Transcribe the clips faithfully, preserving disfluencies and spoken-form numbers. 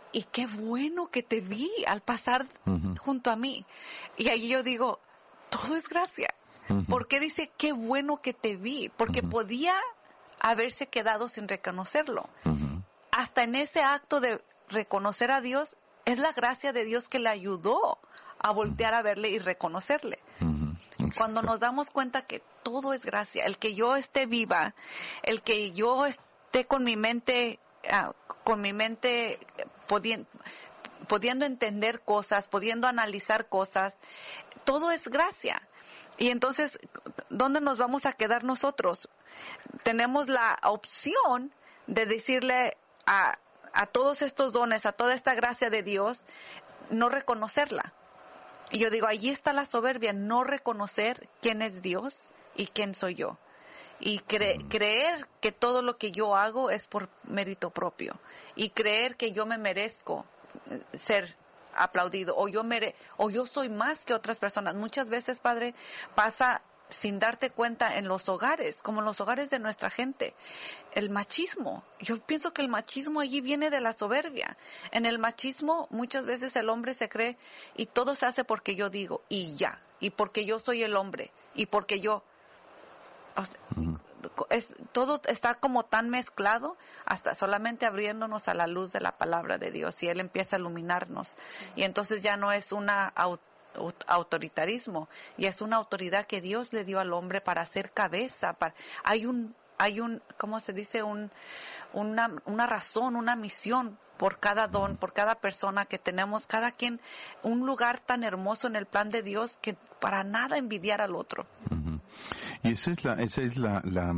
y qué bueno que te vi al pasar uh-huh. junto a mí. Y ahí yo digo, todo es gracia. Uh-huh. ¿Por qué dice qué bueno que te vi? Porque uh-huh. podía haberse quedado sin reconocerlo. Uh-huh. Hasta en ese acto de reconocer a Dios, es la gracia de Dios que le ayudó a voltear uh-huh. a verle y reconocerle. Uh-huh. Cuando nos damos cuenta que todo es gracia, el que yo esté viva, el que yo esté con mi mente, uh, con mi mente pudiendo, pudiendo entender cosas, pudiendo analizar cosas, todo es gracia. Y entonces, ¿dónde nos vamos a quedar nosotros? Tenemos la opción de decirle a, a todos estos dones, a toda esta gracia de Dios, no reconocerla. Y yo digo, allí está la soberbia, no reconocer quién es Dios y quién soy yo. Y cre- creer que todo lo que yo hago es por mérito propio. Y creer que yo me merezco ser aplaudido, o yo mere- o yo soy más que otras personas. Muchas veces, Padre, pasa sin darte cuenta en los hogares, como en los hogares de nuestra gente, el machismo. Yo pienso que el machismo allí viene de la soberbia. En el machismo muchas veces el hombre se cree y todo se hace porque yo digo y ya, y porque yo soy el hombre y porque yo, o sea, uh-huh. es, todo está como tan mezclado hasta solamente abriéndonos a la luz de la palabra de Dios y Él empieza a iluminarnos y entonces ya no es una auto autoritarismo, y es una autoridad que Dios le dio al hombre para ser cabeza. Para, hay un, hay un, ¿cómo se dice? Un, una, una razón, una misión por cada don, por cada persona que tenemos, cada quien, un lugar tan hermoso en el plan de Dios que para nada envidiar al otro. Uh-huh. Y esa es la, esa es la, la,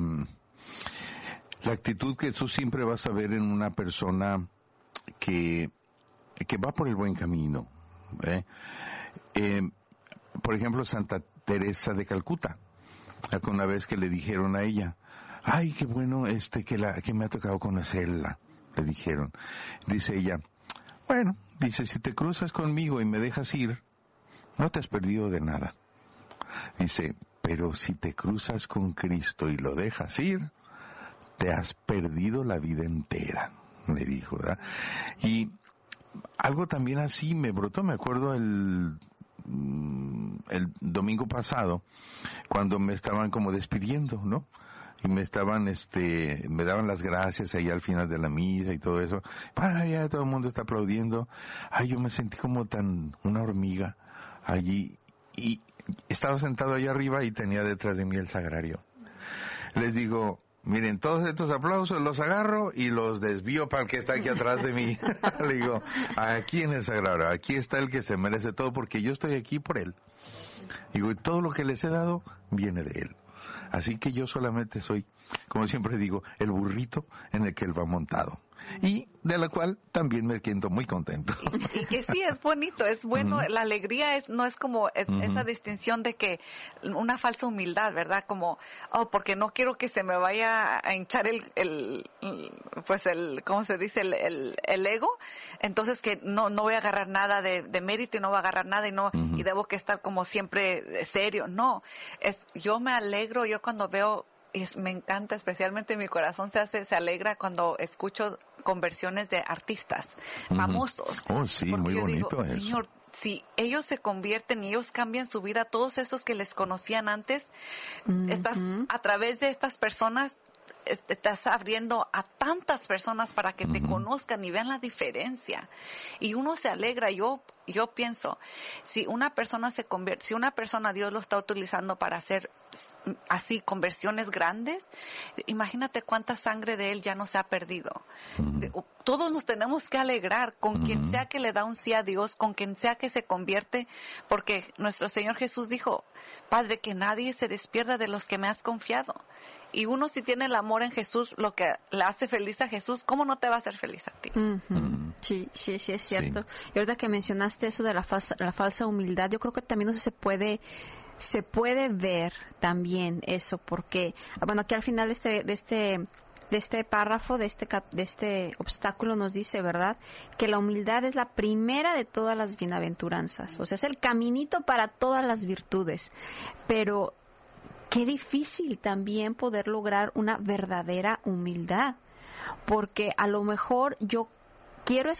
la actitud que tú siempre vas a ver en una persona que, que va por el buen camino, ¿eh? Eh, por ejemplo, Santa Teresa de Calcuta, una vez que le dijeron a ella, ay, qué bueno este que la que me ha tocado conocerla, le dijeron. Dice ella, bueno, dice, si te cruzas conmigo y me dejas ir, no te has perdido de nada. Dice, pero si te cruzas con Cristo y lo dejas ir, te has perdido la vida entera, le dijo, ¿verdad? Y algo también así me brotó, me acuerdo el el domingo pasado cuando me estaban como despidiendo, ¿no? Y me estaban, este, me daban las gracias ahí al final de la misa y todo eso. Para allá todo el mundo está aplaudiendo. Ay, yo me sentí como tan una hormiga allí y estaba sentado allá arriba y tenía detrás de mí el sagrario. Les digo, miren, todos estos aplausos los agarro y los desvío para el que está aquí atrás de mí. Le digo, aquí en el sagrario, aquí está el que se merece todo porque yo estoy aquí por él. Digo, y todo lo que les he dado viene de él. Así que yo solamente soy, como siempre digo, el burrito en el que él va montado. Y de la cual también me siento muy contento. Y, y que sí, es bonito, es bueno, uh-huh. La alegría es no es como es, uh-huh. esa distinción de que una falsa humildad, ¿verdad? Como, oh, porque no quiero que se me vaya a hinchar el, el pues el, ¿cómo se dice? El, el, el ego, entonces que no no voy a agarrar nada de, de mérito y no voy a agarrar nada y no uh-huh. y debo que estar como siempre serio. No, es yo me alegro, yo cuando veo Es, me encanta, especialmente mi corazón se hace, se alegra cuando escucho conversiones de artistas uh-huh. famosos. Oh, sí, muy bonito digo, eso. Señor, si ellos se convierten y ellos cambian su vida, todos esos que les conocían antes, uh-huh. estás a través de estas personas estás abriendo a tantas personas para que uh-huh. te conozcan y vean la diferencia. Y uno se alegra. Yo yo pienso, si una persona se convierte, si una persona Dios lo está utilizando para hacer así conversiones grandes, imagínate cuánta sangre de él ya no se ha perdido. Uh-huh. Todos nos tenemos que alegrar con uh-huh. quien sea que le da un sí a Dios, con quien sea que se convierte, porque nuestro Señor Jesús dijo, Padre, que nadie se despierta de los que me has confiado. Y uno, si tiene el amor en Jesús, lo que le hace feliz a Jesús, ¿cómo no te va a hacer feliz a ti? Uh-huh. Uh-huh. Sí, sí, sí, es cierto. Sí. Y ahorita que mencionaste eso de la falsa, la falsa humildad, yo creo que también eso se puede se puede ver también eso, porque, bueno, aquí al final de este, de este de este párrafo, de este cap, de este obstáculo nos dice, ¿verdad?, que la humildad es la primera de todas las bienaventuranzas, o sea, es el caminito para todas las virtudes, pero qué difícil también poder lograr una verdadera humildad, porque a lo mejor yo quiero